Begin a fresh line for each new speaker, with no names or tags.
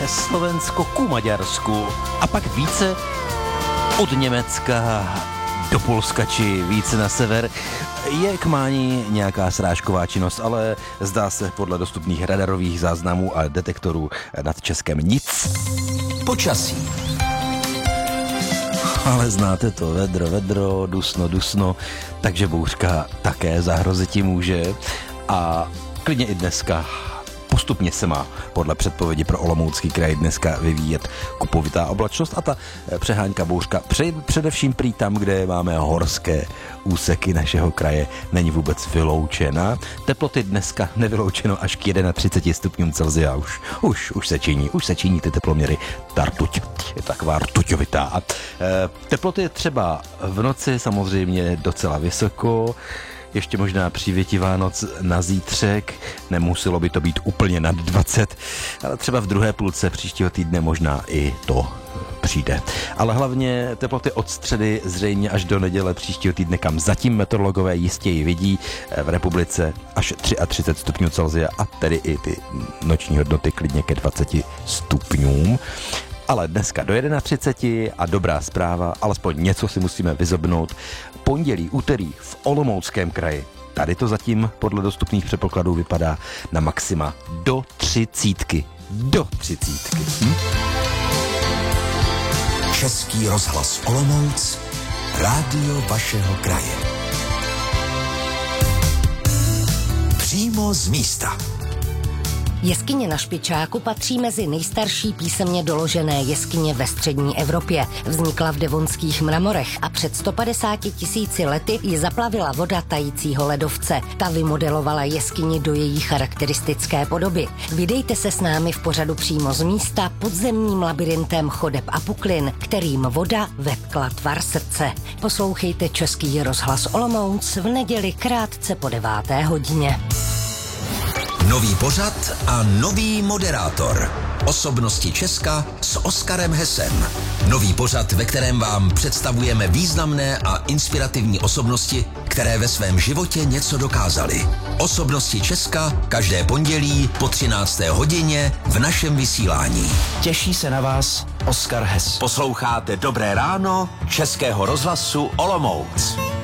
Slovensko ku Maďarsku a pak více od Německa do Polska či více na sever je k mání nějaká srážková činnost, ale zdá se podle dostupných radarových záznamů a detektorů nad Českem nic.
Počasí.
Ale znáte to, vedro, dusno, takže bouřka také zahroziti může a klidně i dneska postupně se má podle předpovědi pro Olomoucký kraj dneska vyvíjet kupovitá oblačnost a ta přehánka bouřka především prý tam, kde máme horské úseky našeho kraje, není vůbec vyloučena. Teploty dneska nevyloučeno až k 31 stupňům Celsia. Už se činí ty teploměry. Ta rtuť je taková rtuťovitá. Teploty třeba v noci samozřejmě docela vysoko, ještě možná přívětivá noc na zítřek, nemuselo by to být úplně nad 20, ale třeba v druhé půlce příštího týdne možná i to přijde. Ale hlavně teploty od středy zřejmě až do neděle příštího týdne, kam zatím meteorologové jistěji vidí, v republice až 33 stupňů Celsia a tedy i ty noční hodnoty klidně ke 20 stupňům. Ale dneska do 31 a dobrá zpráva, alespoň něco si musíme vyzobnout. Pondělí, úterý v Olomouckém kraji. Tady to zatím podle dostupných předpokladů vypadá na maxima do 30.
Český rozhlas Olomouc, rádio vašeho kraje. Přímo z místa.
Jeskyně na Špičáku patří mezi nejstarší písemně doložené jeskyně ve střední Evropě. Vznikla v devonských mramorech a před 150 000 lety ji zaplavila voda tajícího ledovce. Ta vymodelovala jeskyni do její charakteristické podoby. Vydejte se s námi v pořadu Přímo z místa podzemním labirintem chodeb a puklin, kterým voda vetkla tvar srdce. Poslouchejte Český rozhlas Olomouc v neděli krátce po 9. hodině.
Nový pořad a nový moderátor. Osobnosti Česka s Oskarem Hesem. Nový pořad, ve kterém vám představujeme významné a inspirativní osobnosti, které ve svém životě něco dokázaly. Osobnosti Česka každé pondělí po 13. hodině v našem vysílání.
Těší se na vás Oskar Hes.
Posloucháte Dobré ráno Českého rozhlasu Olomouc.